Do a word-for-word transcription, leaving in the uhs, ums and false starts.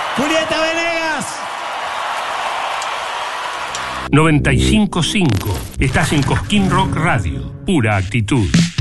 Julieta Venegas. noventa y cinco punto cinco. Estás en Cosquín Rock Radio. Pura actitud.